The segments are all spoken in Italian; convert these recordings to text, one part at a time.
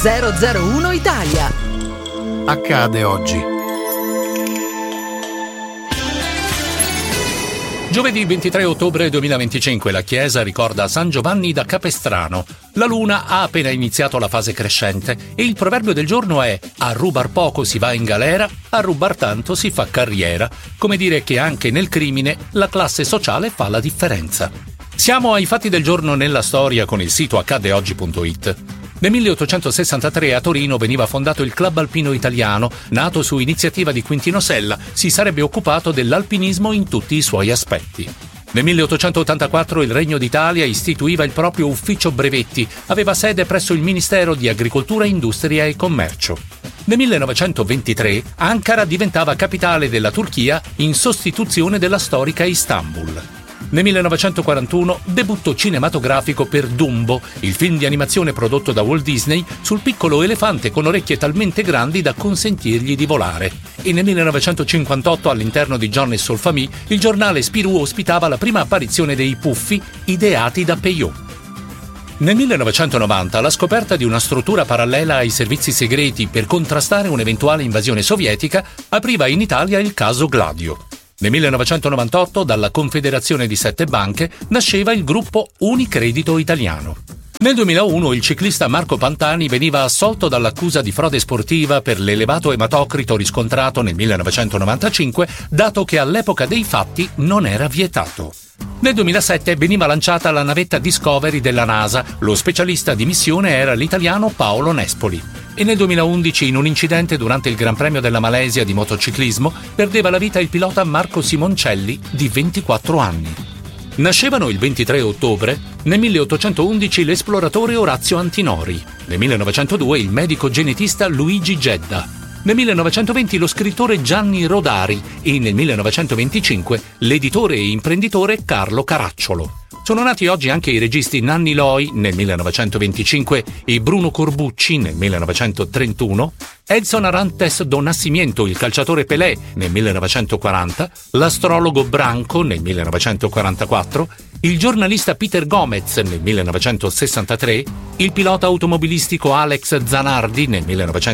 001 Italia. Accade oggi. Giovedì 23 ottobre 2025 la Chiesa ricorda San Giovanni da Capestrano. La luna ha appena iniziato la fase crescente e il proverbio del giorno è: a rubar poco si va in galera, a rubar tanto si fa carriera. Come dire che anche nel crimine la classe sociale fa la differenza. Siamo ai fatti del giorno nella storia con il sito accadeoggi.it. Nel 1863 a Torino veniva fondato il Club Alpino Italiano. Nato su iniziativa di Quintino Sella, si sarebbe occupato dell'alpinismo in tutti i suoi aspetti. Nel 1884 il Regno d'Italia istituiva il proprio ufficio brevetti, aveva sede presso il Ministero di Agricoltura, Industria e Commercio. Nel 1923 Ankara diventava capitale della Turchia in sostituzione della storica Istanbul. Nel 1941 debutto cinematografico per Dumbo, il film di animazione prodotto da Walt Disney sul piccolo elefante con orecchie talmente grandi da consentirgli di volare. E nel 1958 all'interno di John e Solfamì il giornale Spirou ospitava la prima apparizione dei Puffi ideati da Peyote. Nel 1990 la scoperta di una struttura parallela ai servizi segreti per contrastare un'eventuale invasione sovietica apriva in Italia il caso Gladio. Nel 1998, dalla Confederazione di 7 banche, nasceva il gruppo Unicredito Italiano. Nel 2001 il ciclista Marco Pantani veniva assolto dall'accusa di frode sportiva per l'elevato ematocrito riscontrato nel 1995, dato che all'epoca dei fatti non era vietato. Nel 2007 veniva lanciata la navetta Discovery della NASA, lo specialista di missione era l'italiano Paolo Nespoli. E nel 2011, in un incidente durante il Gran Premio della Malesia di motociclismo, perdeva la vita il pilota Marco Simoncelli, di 24 anni. Nascevano il 23 ottobre, nel 1811 l'esploratore Orazio Antinori, nel 1902 il medico genetista Luigi Gedda, nel 1920 lo scrittore Gianni Rodari e nel 1925 l'editore e imprenditore Carlo Caracciolo. Sono nati oggi anche i registi Nanni Loi nel 1925 e Bruno Corbucci nel 1931, Edson Arantes do Nascimento, il calciatore Pelé nel 1940, l'astrologo Branco nel 1944, il giornalista Peter Gomez nel 1963, il pilota automobilistico Alex Zanardi nel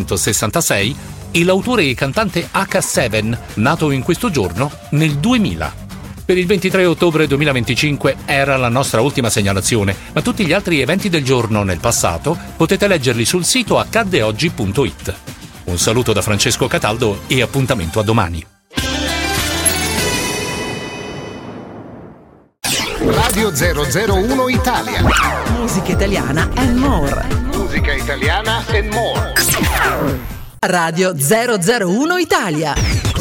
1966 e l'autore e cantante H7, nato in questo giorno nel 2000. Per il 23 ottobre 2025 era la nostra ultima segnalazione, ma tutti gli altri eventi del giorno nel passato potete leggerli sul sito accadeoggi.it. Un saluto da Francesco Cataldo e appuntamento a domani. Radio 001 Italia. Musica italiana and more. Musica italiana and more. Radio 001 Italia.